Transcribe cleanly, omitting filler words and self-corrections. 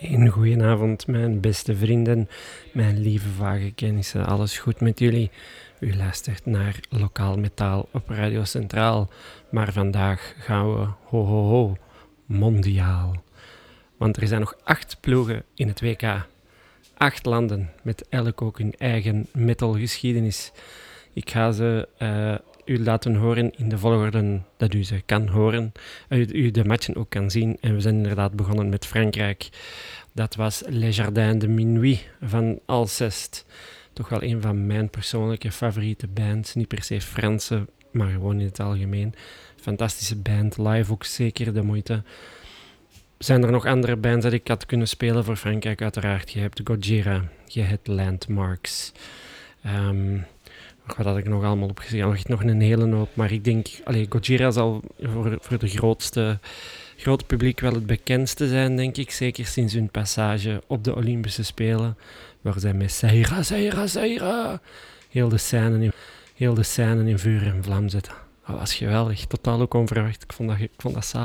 Een goedenavond, mijn beste vrienden, mijn lieve vage kennissen. Alles goed met jullie? U luistert naar Lokaal Metaal op Radio Centraal. Maar vandaag gaan we ho mondiaal. Want er zijn nog 8 ploegen in het WK. 8 landen, met elk ook hun eigen metalgeschiedenis. Ik ga ze u laten horen in de volgorde dat u ze kan horen. U de matchen ook kan zien. En we zijn inderdaad begonnen met Frankrijk. Dat was Les Jardins de Minuit van Alceste. Toch wel een van mijn persoonlijke favoriete bands. Niet per se Franse, maar gewoon in het algemeen. Fantastische band, live ook zeker de moeite. Zijn er nog andere bands dat ik had kunnen spelen voor Frankrijk? Uiteraard. Je hebt Gojira, je hebt Landmarks. Wat had ik nog allemaal opgeschreven? Nog een hele hoop. Maar ik denk, Gojira zal voor de groot publiek wel het bekendste zijn, denk ik. Zeker sinds hun passage op de Olympische Spelen. Waar zij met Zaira, Zaira, Zaira heel de scène in vuur en vlam zetten. Dat was geweldig. Totaal ook onverwacht. Ik vond dat saai.